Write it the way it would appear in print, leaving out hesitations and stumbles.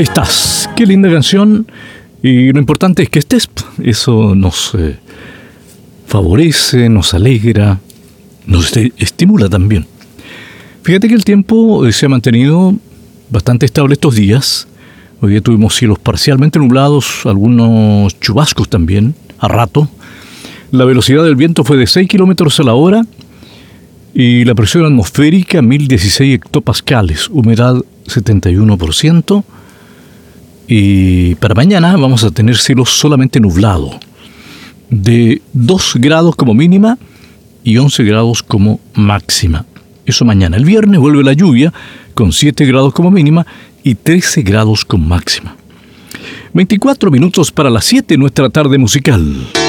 Estás, qué linda canción. Y lo importante es que estés. Eso nos favorece, nos alegra, nos estimula también. Fíjate que el tiempo se ha mantenido bastante estable estos días. Hoy día tuvimos cielos parcialmente nublados, algunos chubascos también, a rato. La velocidad del viento fue de 6 kilómetros a la hora y la presión atmosférica 1016 hectopascales, humedad 71%. Y para mañana vamos a tener cielo solamente nublado, de 2 grados como mínima y 11 grados como máxima. Eso mañana. El viernes vuelve la lluvia con 7 grados como mínima y 13 grados como máxima. 24 minutos para las 7, nuestra tarde musical.